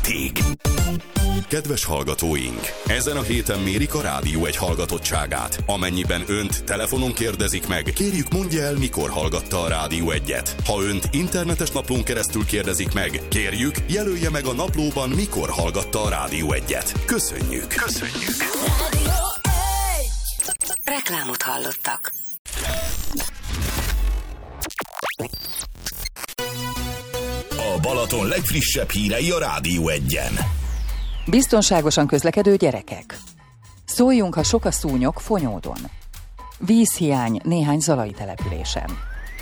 játék. Kedves hallgatóink! Ezen a héten mérik a Rádió Egy hallgatottságát. Amennyiben önt telefonon kérdezik meg, kérjük mondja el, mikor hallgatta a Rádió Egyet. Ha önt internetes naplón keresztül kérdezik meg, kérjük, jelölje meg a naplóban, mikor hallgatta a Rádió Egyet. Köszönjük! Köszönjük! Rádió Egy. Reklámot hallottak. A Balaton legfrissebb hírei a Rádió Egyen. Biztonságosan közlekedő gyerekek. Szóljunk, ha sok a szúnyog Fonyódon. Vízhiány néhány zalai településen.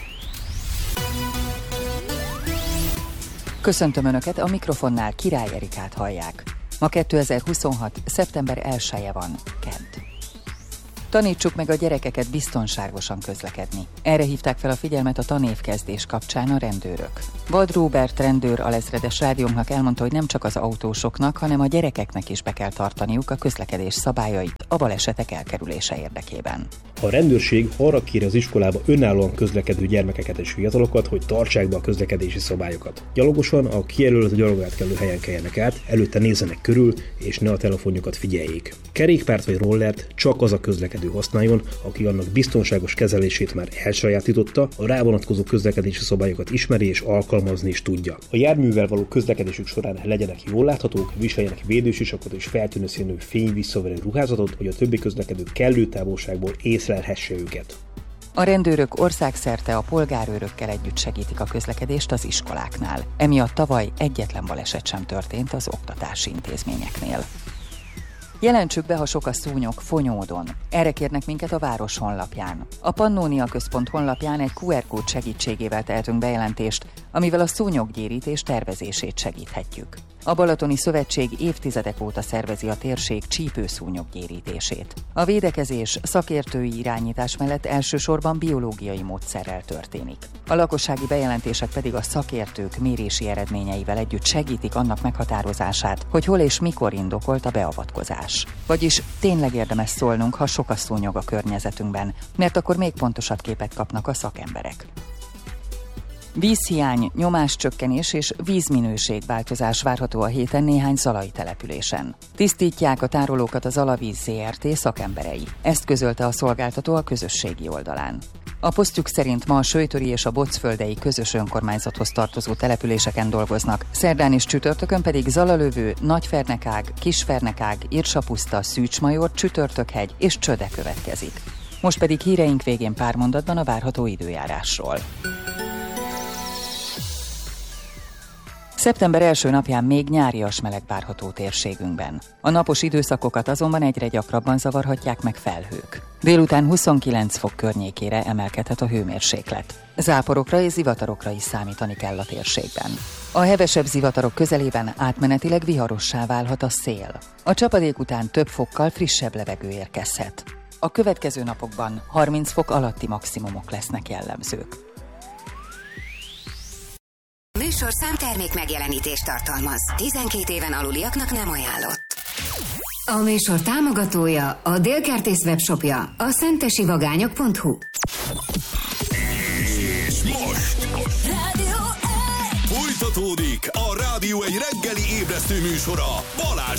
Köszöntöm Önöket, a mikrofonnál Király Erikát hallják. Ma 2026. szeptember 1-e van, kedd. Tanítsuk meg a gyerekeket biztonságosan közlekedni. Erre hívták fel a figyelmet a tanévkezdés kapcsán a rendőrök. Vad Róbert rendőr alezredes rádiónknak elmondta, hogy nem csak az autósoknak, hanem a gyerekeknek is be kell tartaniuk a közlekedés szabályait a balesetek elkerülése érdekében. A rendőrség arra kéri az iskolába önállóan közlekedő gyermekeket és fiatalokat, hogy tartsák be a közlekedési szabályokat. Gyalogosan a kijelölt gyalogátkelő helyen keljenek át, előtte nézzenek körül, és ne a telefonjukat figyeljék. Kerékpárt vagy rollert csak az a közlekedő használjon, aki annak biztonságos kezelését már elsajátította, a rá vonatkozó közlekedési szabályokat ismeri és alkalmazni is tudja. A járművel való közlekedésük során legyenek jól láthatók, viseljenek védősisakot és feltűnő színű fényvisszaverő ruházatot, hogy a többi közlekedő kellő távolságból észlelhesse őket. A rendőrök országszerte a polgárőrökkel együtt segítik a közlekedést az iskoláknál. Emiatt tavaly egyetlen baleset sem történt az oktatási intézményeknél. Jelentsük be, ha sok a szúnyog Fonyódon. Erre kérnek minket a város honlapján. A Pannonia Központ honlapján egy QR kód segítségével tehetünk bejelentést, amivel a szúnyoggyérítés tervezését segíthetjük. A Balatoni Szövetség évtizedek óta szervezi a térség csípőszúnyoggyérítését. A védekezés szakértői irányítás mellett elsősorban biológiai módszerrel történik. A lakossági bejelentések pedig a szakértők mérési eredményeivel együtt segítik annak meghatározását, hogy hol és mikor indokolt a beavatkozás. Vagyis tényleg érdemes szólnunk, ha sok a szúnyog a környezetünkben, mert akkor még pontosabb képet kapnak a szakemberek. Vízhiány, nyomáscsökkenés és vízminőségváltozás várható a héten néhány zalai településen. Tisztítják a tárolókat az Alavíz Zrt. Szakemberei. Ezt közölte a szolgáltató a közösségi oldalán. A posztjuk szerint ma a Söjtöri és a Bocföldei közös önkormányzathoz tartozó településeken dolgoznak, szerdán és csütörtökön pedig Zalalövő, Nagyfernekág, Kisfernekág, Irsapuszta, Szűcs-Major, Csütörtökhegy és Csöde következik. Most pedig híreink végén pár mondatban a várható időjárásról. Szeptember első napján még nyárias meleg várható térségünkben. A napos időszakokat azonban egyre gyakrabban zavarhatják meg felhők. Délután 29 fok környékére emelkedhet a hőmérséklet. Záporokra és zivatarokra is számítani kell a térségben. A hevesebb zivatarok közelében átmenetileg viharossá válhat a szél. A csapadék után több fokkal frissebb levegő érkezhet. A következő napokban 30 fok alatti maximumok lesznek jellemzők. Műsorszám termék megjelenítést tartalmaz. 12 éven aluliaknak nem ajánlott. A műsor támogatója, a Délkertész webshopja, a szentesivagányok.hu. És most Rádió Egy. folytatódik a Rádió Egy reggeli ébresztő műsora Balázs